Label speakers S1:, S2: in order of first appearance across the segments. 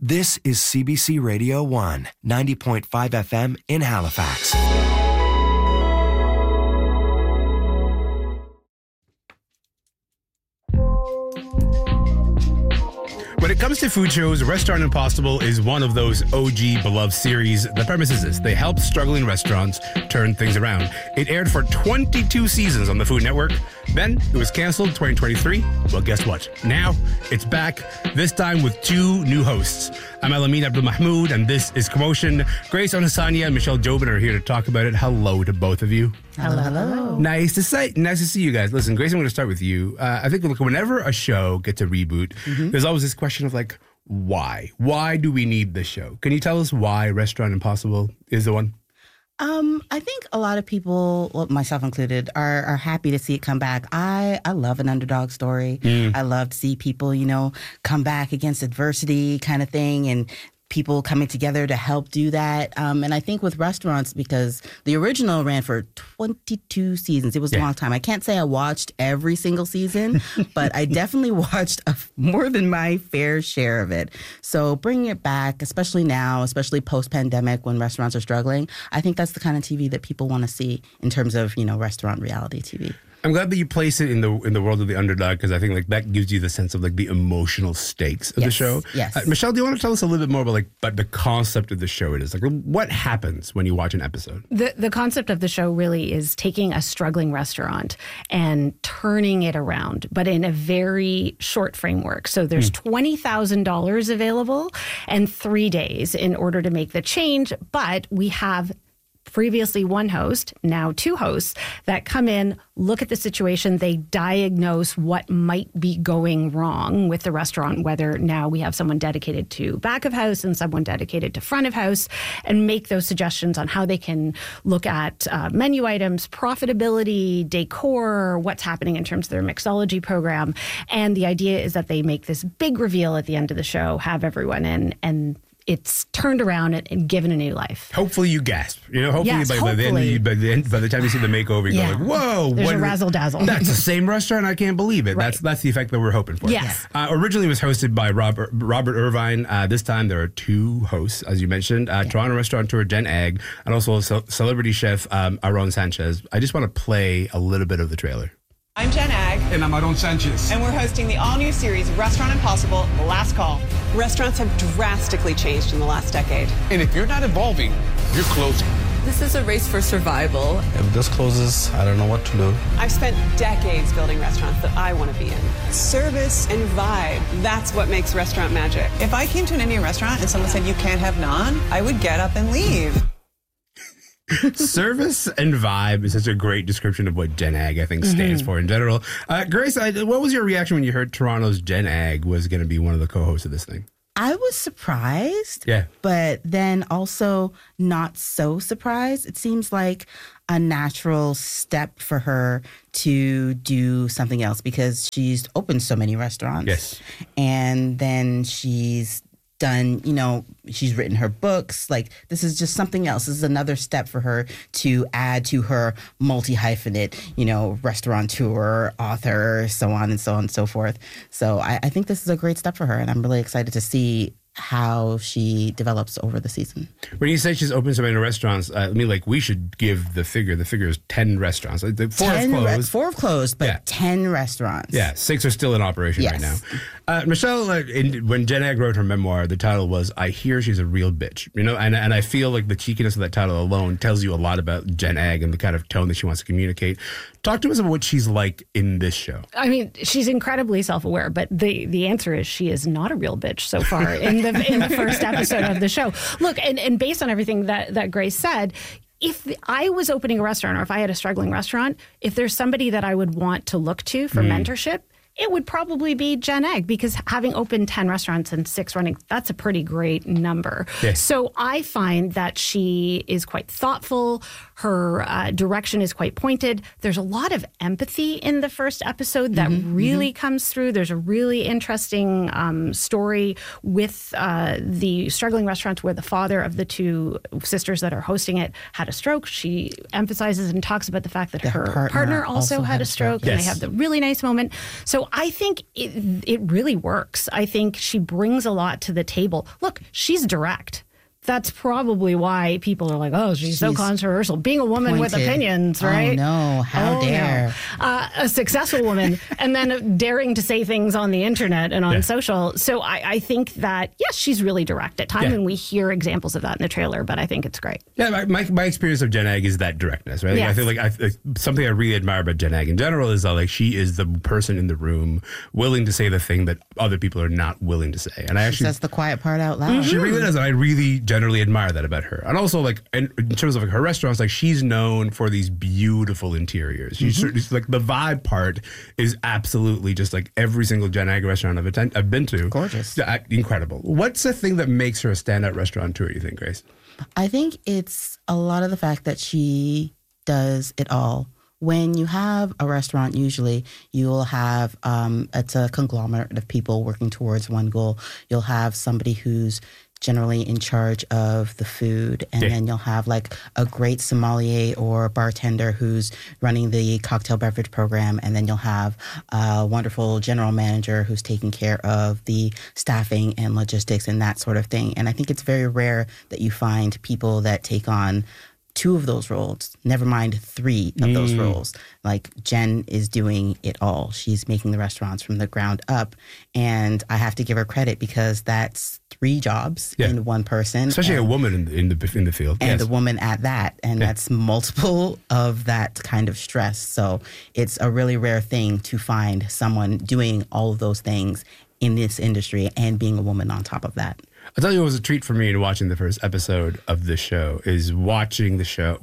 S1: This is CBC Radio 1, 90.5 FM in Halifax.
S2: When it comes to food shows, Restaurant Impossible is one of those OG beloved series. The premise is this: they help struggling restaurants turn things around. It aired for 22 seasons on the Food Network. Then it was canceled in 2023. Well, guess what? Now it's back, this time with two new hosts. I'm Alamin Abdul Mahmoud, and this is Commotion. Grace Onisanya and Michelle Jobin are here to talk about it. Hello to both of you.
S3: Hello.
S2: Nice to see you guys. Listen, Grace, I'm going to start with you. I think whenever a show gets a reboot, there's always this question of like, why? Why do we need this show? Can you tell us why Restaurant Impossible is the one?
S3: I think a lot of people, well, myself included, are happy to see it come back. I love an underdog story. I love to see people, come back against adversity kind of thing, and people coming together to help do that. And I think with restaurants, because the original ran for 22 seasons, it was a long time. I can't say I watched every single season, but I definitely watched more than my fair share of it. So bringing it back, especially now, especially post-pandemic when restaurants are struggling, I think that's the kind of TV that people want to see in terms of, restaurant reality TV.
S2: I'm glad that you place it in the world of the underdog, because I think like that gives you the sense of like the emotional stakes of the show.
S3: Yes.
S2: Michelle, do you want to tell us a little bit more about the concept of the show? It is like, what happens when you watch an episode?
S4: The concept of the show really is taking a struggling restaurant and turning it around, but in a very short framework. So there's $20,000 available and 3 days in order to make the change, but we have previously one host, now two hosts, that come in, look at the situation, they diagnose what might be going wrong with the restaurant, whether now we have someone dedicated to back of house and someone dedicated to front of house, and make those suggestions on how they can look at menu items, profitability, decor, what's happening in terms of their mixology program. And the idea is that they make this big reveal at the end of the show, have everyone in, and it's turned around and given a new life.
S2: Hopefully you gasp. Hopefully,
S4: yes,
S2: by the time you see the makeover, you go like, whoa.
S4: There's a razzle dazzle.
S2: That's the same restaurant? I can't believe it.
S4: Right.
S2: That's the effect that we're hoping for.
S4: Yes.
S2: Originally it was hosted by Robert Irvine. This time there are two hosts, as you mentioned, Toronto restaurateur Jen Ag, and also celebrity chef Aaron Sanchez. I just want to play a little bit of the trailer.
S5: I'm Jen Ag.
S6: And I'm Aaron Sanchez.
S5: And we're hosting the all-new series Restaurant Impossible, Last Call. Restaurants have drastically changed in the last decade.
S6: And if you're not evolving, you're closing.
S7: This is a race for survival.
S8: If this closes, I don't know what to do.
S5: I've spent decades building restaurants that I want to be in. Service and vibe, that's what makes restaurant magic.
S9: If I came to an Indian restaurant and someone said you can't have naan, I would get up and leave.
S2: Service and vibe is such a great description of what Jen Ag, I think, stands for in general. Grace, what was your reaction when you heard Toronto's Jen Ag was going to be one of the co-hosts of this thing?
S3: I was surprised,
S2: Yeah.
S3: but then also not so surprised. It seems like a natural step for her to do something else because she's opened so many restaurants.
S2: Yes.
S3: And then she's done, she's written her books. Like, this is just something else. This is another step for her to add to her multi-hyphenate, restaurateur, author, so on and so on and so forth. So I think this is a great step for her, and I'm really excited to see how she develops over the season.
S2: When you say she's opened so many restaurants, we should give the figure. The figure is 10 restaurants. Four
S3: have closed, but 10 restaurants.
S2: Yeah, 6 are still in operation right now. Michelle, when Jen Ag wrote her memoir, the title was "I Hear She's a Real Bitch." And I feel like the cheekiness of that title alone tells you a lot about Jen Ag and the kind of tone that she wants to communicate. Talk to us about what she's like in this show.
S4: I mean, she's incredibly self-aware, but the answer is she is not a real bitch so far in the first episode of the show. Look, and based on everything that Grace said, if I was opening a restaurant or if I had a struggling restaurant, if there's somebody that I would want to look to for mentorship, it would probably be Jen Ag, because having opened 10 restaurants and 6 running, that's a pretty great number.
S2: Yes.
S4: So I find that she is quite thoughtful. Her direction is quite pointed. There's a lot of empathy in the first episode that really comes through. There's a really interesting story with the struggling restaurant where the father of the two sisters that are hosting it had a stroke. She emphasizes and talks about the fact that her partner also had a stroke, and they have the really nice moment. So So I think it really works. I think she brings a lot to the table. Look, she's direct. That's probably why people are like, oh, she's so controversial. Being a woman with opinions, right?
S3: Oh, no. How dare.
S4: No. A successful woman, and then daring to say things on the internet and on social. So I think that, yes, she's really direct at times, and we hear examples of that in the trailer, but I think it's great.
S2: Yeah, my experience of Jen Ag is that directness, right? Like, I feel like something I really admire about Jen Ag in general is that, like, she is the person in the room willing to say the thing that other people are not willing to say. And
S3: She says the quiet part out loud.
S2: She really does. And I really generally admire that about her. And also, like, in terms of like her restaurants, like, she's known for these beautiful interiors. She's like, the vibe part is absolutely just like every single Jen Ag restaurant I've been to.
S3: Gorgeous.
S2: Incredible. What's the thing that makes her a standout restaurateur, you think, Grace?
S3: I think it's a lot of the fact that she does it all. When you have a restaurant, usually you'll have, it's a conglomerate of people working towards one goal. You'll have somebody who's generally in charge of the food, and then you'll have like a great sommelier or bartender who's running the cocktail beverage program, and then you'll have a wonderful general manager who's taking care of the staffing and logistics and that sort of thing. And I think it's very rare that you find people that take on 2 of those roles, never mind 3 of those roles. Like, Jen is doing it all. She's making the restaurants from the ground up. And I have to give her credit because that's 3 jobs in one person.
S2: Especially a woman in the field.
S3: And a woman at that. And that's multiple of that kind of stress. So it's a really rare thing to find someone doing all of those things in this industry and being a woman on top of that.
S2: I'll tell you what was a treat for me in watching the first episode of the show is watching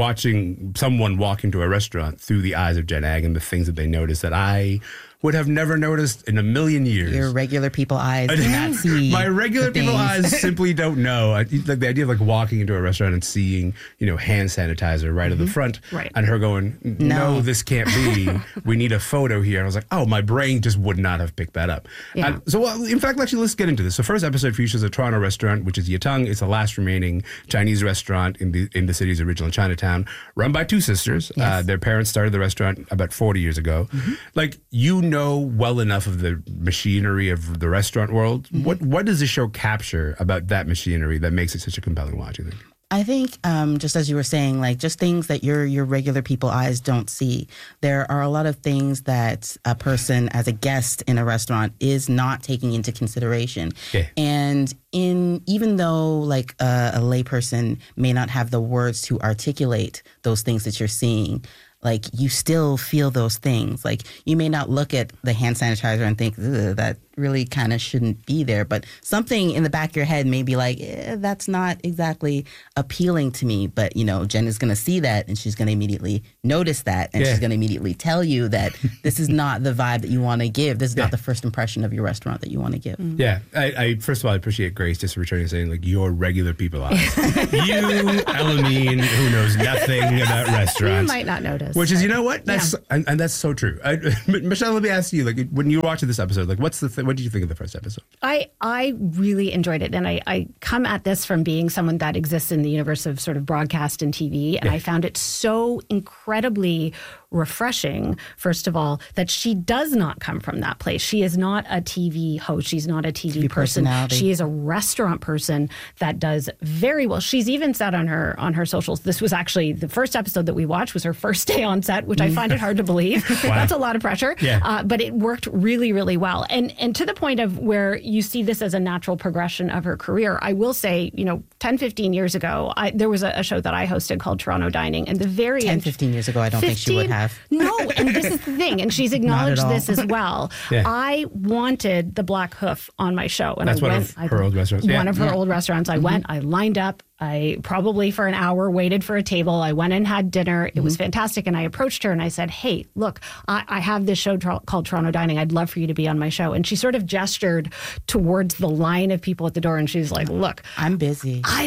S2: someone walk into a restaurant through the eyes of Jen Ag and the things that they notice that I would have never noticed in a million years.
S3: Your regular people eyes do not see.
S2: My regular people eyes simply don't know. Like the idea of like walking into a restaurant and seeing, hand sanitizer right at the front, and her going, no, this can't be. We need a photo here. And I was like, oh, my brain just would not have picked that up. Yeah. In fact, actually, let's get into this. So first episode features a Toronto restaurant, which is Yatang. It's the last remaining Chinese restaurant in the city's original Chinatown, run by 2 sisters. Yes. Their parents started the restaurant about 40 years ago. Like, know well enough of the machinery of the restaurant world. What does the show capture about that machinery that makes it such a compelling watch, you think?
S3: I think, just as you were saying, like, just things that your regular people eyes don't see. There are a lot of things that a person as a guest in a restaurant is not taking into consideration. Yeah. And even though like a layperson may not have the words to articulate those things that you're seeing, like, you still feel those things. Like, you may not look at the hand sanitizer and think, that really kind of shouldn't be there. But something in the back of your head may be like, that's not exactly appealing to me. But, Jen is going to see that, and she's going to immediately notice that. And she's going to immediately tell you that this is not the vibe that you want to give. This is not the first impression of your restaurant that you want to give.
S2: Yeah. I first of all, I appreciate Grace just returning and saying, like, your regular people eyes. You, Elamine, who knows nothing about restaurants.
S4: You might not notice.
S2: Which is, you know what? That's and that's so true. Michelle, let me ask you, like, when you were watching this episode, like, what did you think of the first episode?
S4: I really enjoyed it. And I come at this from being someone that exists in the universe of sort of broadcast and TV. And I found it so incredibly refreshing, first of all, that she does not come from that place. She is not a TV host. She's not a TV person. She is a restaurant person that does very well. She's even said on her socials, this was actually the first episode that we watched was her first day on set, which I find it hard to believe. Wow. That's a lot of pressure. Yeah. But it worked really, really well. And to the point of where you see this as a natural progression of her career, I will say, 10, 15 years ago, there was a show that I hosted called Toronto Dining. And the very
S3: 10, 15 years ago, I don't think she would have.
S4: No, and this is the thing, and she's acknowledged this as well. Yeah. I wanted the Black Hoof on my show. And
S2: that's one of her old restaurants.
S4: One of her old restaurants. I went, I lined up. I probably for an hour waited for a table. I went and had dinner. It was fantastic. And I approached her and I said, hey, look, I have this show called Toronto Dining. I'd love for you to be on my show. And she sort of gestured towards the line of people at the door. And she's like, look,
S3: I'm busy.
S4: I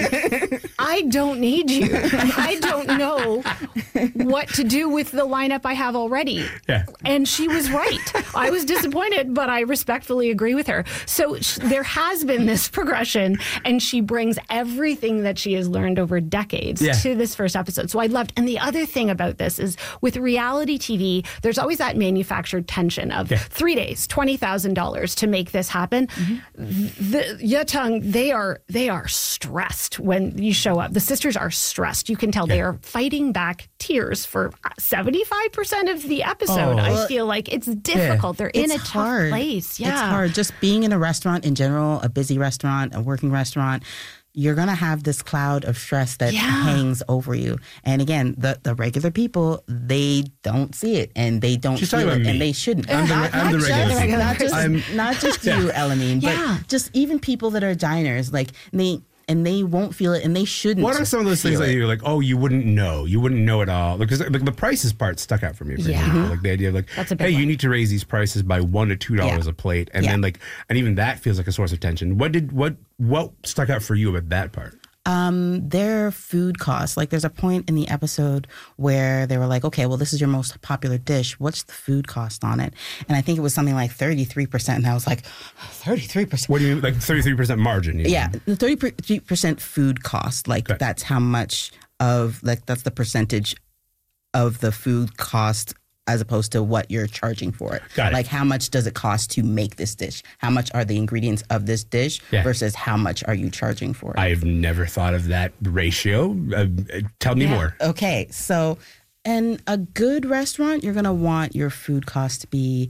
S4: don't need you. I don't know what to do with the lineup I have already. Yeah. And she was right. I was disappointed, but I respectfully agree with her. So there has been this progression, and she brings everything everything that she has learned over decades to this first episode. So I loved. And the other thing about this is with reality TV, there's always that manufactured tension of 3 days, $20,000 to make this happen. The Yatang, they are stressed when you show up. The sisters are stressed. You can tell they are fighting back tears for 75% of the episode. I feel like it's difficult. They're in a tough place. Yeah.
S3: It's hard. Just being in a restaurant in general, a busy restaurant, a working restaurant, you're going to have this cloud of stress that hangs over you. And again, the regular people, they don't see it and they don't feel it and they shouldn't.
S2: I'm the regular people.
S3: Not just you, Elamine, but just even people that are diners, like they won't feel it and they shouldn't.
S2: What are some of those things that you're like, oh, you wouldn't know at all? Because like, the prices part stuck out for me. For example. Like the idea of like, hey, you need to raise these prices by $1 to $2 a plate. And then like, and even that feels like a source of tension. What stuck out for you about that part?
S3: Their food costs. Like there's a point in the episode where they were like, okay, well, this is your most popular dish. What's the food cost on it? And I think it was something like 33%. And I was like, 33%?
S2: What do you mean? Like 33% margin?
S3: Yeah, the 33% food cost. Like that's how much of, like that's the percentage of the food cost as opposed to what you're charging for it.
S2: Got it.
S3: Like how much does it cost to make this dish? How much are the ingredients of this dish versus how much are you charging for it?
S2: I've never thought of that ratio. Tell me more.
S3: Okay, so in a good restaurant, you're going to want your food cost to be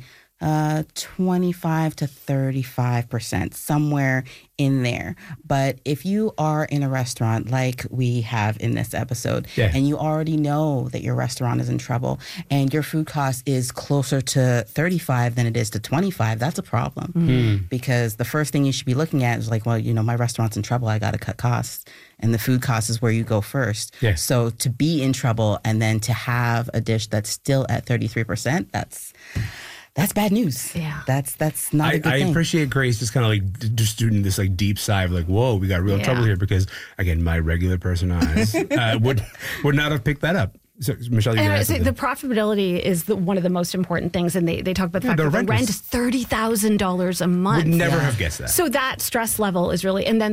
S3: 25 to 35%, somewhere in there. But if you are in a restaurant like we have in this episode, and you already know that your restaurant is in trouble and your food cost is closer to 35 than it is to 25, that's a problem. Because the first thing you should be looking at is like, well, you know, my restaurant's in trouble, I got to cut costs. And the food cost is where you go first. So to be in trouble and then to have a dish that's still at 33%, that's bad news.
S4: Yeah.
S3: That's not a good thing.
S2: I appreciate Grace just kind of like just doing this like deep sigh of like, whoa, we got real trouble here, because again, my regular person eyes would not have picked that up. So, Michelle, you
S4: the profitability is one of the most important things, and they talk about the fact that the rent is $30,000 a month.
S2: Would never have guessed that.
S4: So that stress level is really, and then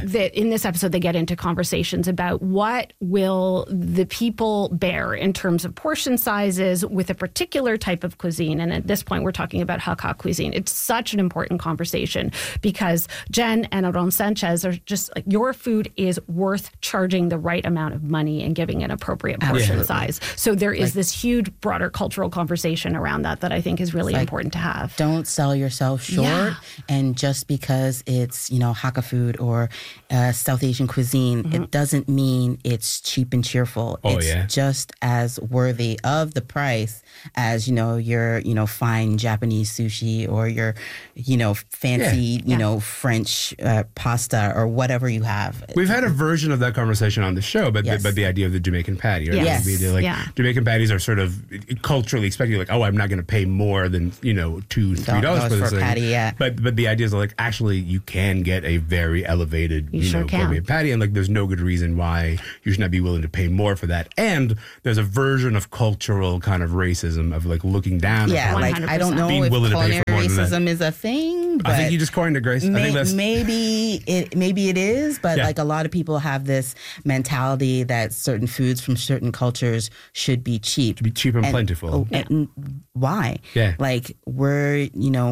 S4: in this episode they get into conversations about what will the people bear in terms of portion sizes with a particular type of cuisine. And at this point, we're talking about Hakka cuisine. It's such an important conversation because Jen and Aaron Sanchez are just like, your food is worth charging the right amount of money and giving an appropriate portion size. So there is this huge, broader cultural conversation around that I think is really important to have.
S3: Don't sell yourself short. And just because it's, you know, Hakka food or South Asian cuisine, it doesn't mean it's cheap and cheerful. It's just as worthy of the price as, you know, your, you know, fine Japanese sushi or your, you know, fancy, you know, French pasta or whatever you have.
S2: We've had a version of that conversation on the show, but the idea of the Jamaican patty. Right? Jamaican patties are sort of culturally expected. Like, oh, I'm not going to pay more than, you know, $2-3 for this thing.
S3: Patty,
S2: But the idea is like, actually, you can get a very elevated, you know, gourmet patty, and like, there's no good reason why you should not be willing to pay more for that. And there's a version of cultural kind of racism of like looking down.
S3: Yeah, like 100%. I don't know if culinary racism is a thing. But
S2: I think you just coined it, Grace. I think that's
S3: maybe it is, but like a lot of people have this mentality that certain foods from certain cultures should be cheap.
S2: To be cheap and plentiful.
S3: And why?
S2: Yeah.
S3: Like we're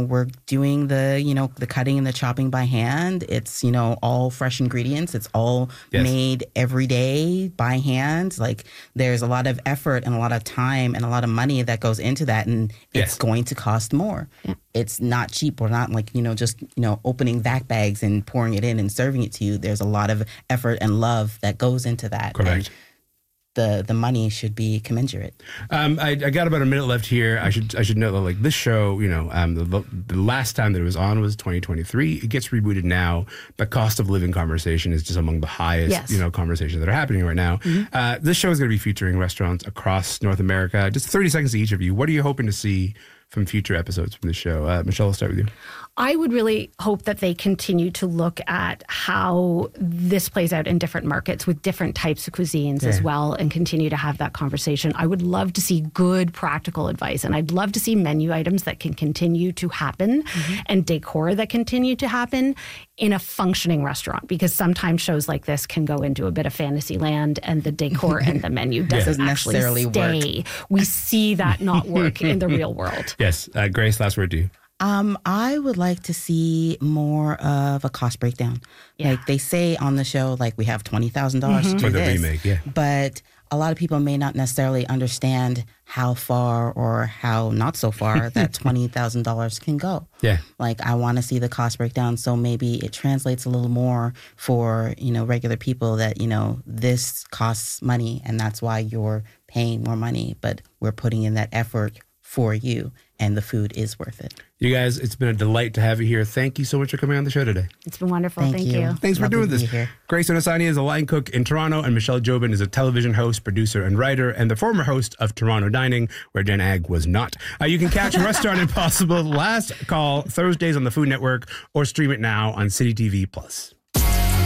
S3: doing the cutting and the chopping by hand. It's, you know, all fresh ingredients. It's all made every day by hand. Like there's a lot of effort and a lot of time and a lot of money that goes into that, and it's going to cost more. Yeah. It's not cheap. We're not like, you know, just, you know, opening vac bags and pouring it in and serving it to you. There's a lot of effort and love that goes into that.
S2: Correct.
S3: The money should be commensurate.
S2: I got about a minute left here. I should note that like this show, you know, the last time that it was on was 2023. It gets rebooted now. The cost of living conversation is just among the highest, you know, conversations that are happening right now. This show is going to be featuring restaurants across North America. Just 30 seconds to each of you. What are you hoping to see from future episodes from the show? Michelle, I'll start with you.
S4: I would really hope that they continue to look at how this plays out in different markets with different types of cuisines as well, and continue to have that conversation. I would love to see good practical advice, and I'd love to see menu items that can continue to happen and decor that continue to happen in a functioning restaurant, because sometimes shows like this can go into a bit of fantasy land and the decor and the menu doesn't actually
S3: necessarily
S4: stay. We see that not work in the real world.
S2: Yes. Grace, last word to you.
S3: I would like to see more of a cost breakdown.
S4: Yeah.
S3: Like they say on the show, like we have $20,000 to do
S2: For the
S3: this.
S2: remake, yeah.
S3: But a lot of people may not necessarily understand how far or how not so far that $20,000 can go.
S2: Yeah.
S3: Like I want to see the cost breakdown, so maybe it translates a little more for, regular people that, this costs money and that's why you're paying more money, but we're putting in that effort for you and the food is worth it.
S2: You guys, it's been a delight to have you here. Thank you so much for coming on the show today.
S4: It's been wonderful. Thank you.
S2: Thanks for
S3: Lovely
S2: doing
S3: to
S2: this.
S3: be here.
S2: Grace Onosani is a line cook in Toronto, and Michelle Jobin is a television host, producer, and writer, and the former host of Toronto Dining, where Jen Ag was not. You can catch Restaurant Impossible Last Call Thursdays on the Food Network or stream it now on City TV Plus.